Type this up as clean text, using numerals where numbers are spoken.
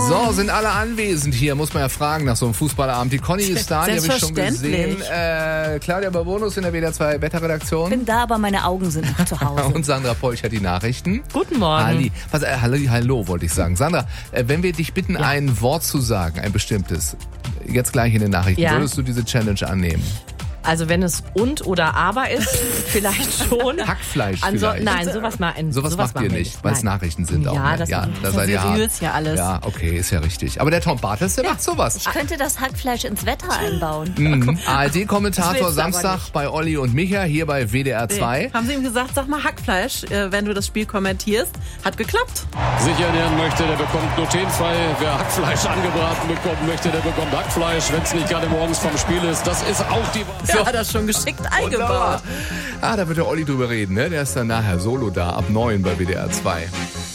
So, sind alle anwesend hier, muss man ja fragen nach so einem Fußballabend. Die Conny ist da, die habe ich schon gesehen. Claudia Barbonus in der WDR 2 Wetterredaktion. Bin da, aber meine Augen sind noch zu Hause. Und Sandra Polch hat die Nachrichten. Guten Morgen. Hallo, wollte ich sagen. Sandra, wenn wir dich bitten, ein Wort zu sagen, ein bestimmtes, jetzt gleich in den Nachrichten, würdest du diese Challenge annehmen? Also wenn es und oder aber ist, vielleicht schon. Hackfleisch vielleicht. Nein, sowas macht ihr nicht, weil es Nachrichten sind auch. Ja, Ne? das ist seid ihr seriös ja alles. Ja, okay, ist ja richtig. Aber der Tom Bartels, der macht sowas. Ich könnte das Hackfleisch ins Wetter einbauen. ARD-Kommentator Samstag bei Olli und Micha hier bei WDR 2. Haben sie ihm gesagt, sag mal Hackfleisch, wenn du das Spiel kommentierst. Hat geklappt. Sich ernähren möchte, der bekommt glutenfrei. Wer Hackfleisch angebraten bekommen möchte, der bekommt Hackfleisch, wenn es nicht gerade morgens vom Spiel ist. Das ist auch die Ja, hat das schon geschickt eingebaut. Da wird der Olli drüber reden, ne? Der ist dann nachher solo da, ab 9 bei WDR 2.